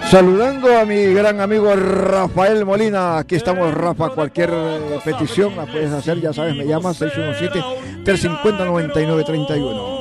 Saludando a mi gran amigo Rafael Molina. Aquí estamos, Rafa. Cualquier petición la puedes hacer, ya sabes, me llamas 617-350-9931.